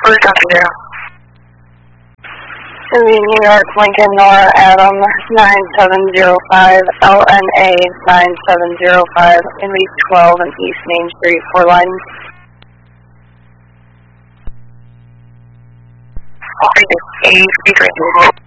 Where's Dr. Zero? New York, Lincoln, Nora, Adam, 9705, LNA 9705, in East 12 and East Main Street, 4 line. Okay, 8 speaker.